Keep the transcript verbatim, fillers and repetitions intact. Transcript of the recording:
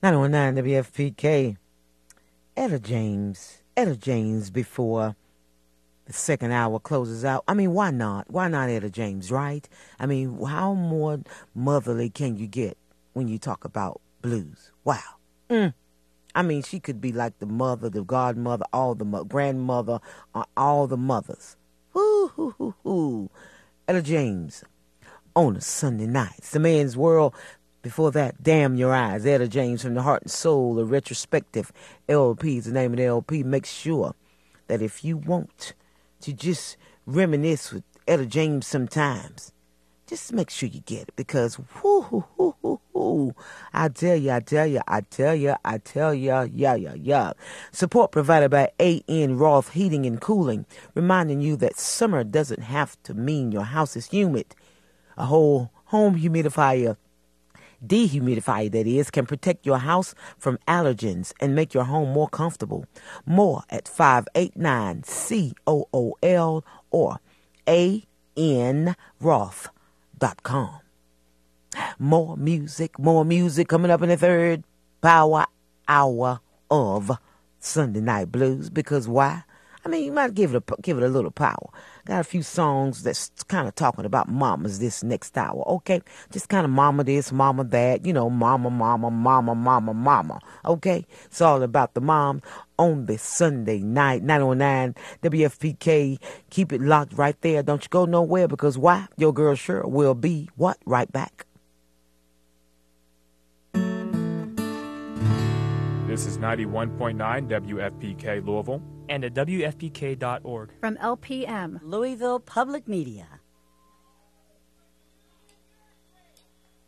nine one nine W F P K. Etta James. Etta James before the second hour closes out. I mean, why not? Why not Etta James, right? I mean, how more motherly can you get when you talk about blues? Wow. Mm. I mean, she could be like the mother, the godmother, all the mo- grandmother, uh, all the mothers. Hoo, hoo, hoo, hoo. Etta James on a Sunday night. It's the man's world. Before that, Damn Your Eyes. Etta James from the Heart and Soul, a retrospective L P is the name of the L P. Make sure that if you want to just reminisce with Etta James sometimes, just make sure you get it, because whoo, hoo, hoo, hoo, hoo. I tell you, I tell you, I tell you, I tell you, yeah, yeah, yeah. Support provided by A N Roth Heating and Cooling, reminding you that summer doesn't have to mean your house is humid. A whole home humidifier, dehumidifier that is, can protect your house from allergens and make your home more comfortable. More at five eight nine C O O L or A N Roth dot com. More music, more music coming up in the third power hour of Sunday Night Blues. Because why? I mean, you might give it a, give it a little power. Got a few songs that's kind of talking about mamas this next hour, okay? Just kind of mama this, mama that, you know, mama, mama, mama, mama, mama, okay? It's all about the mom on this Sunday night, nine oh nine W F P K. Keep it locked right there. Don't you go nowhere, because why? Your girl sure will be, what? Right back. This is ninety-one point nine W F P K Louisville. And at W F P K dot org. From L P M, Louisville Public Media.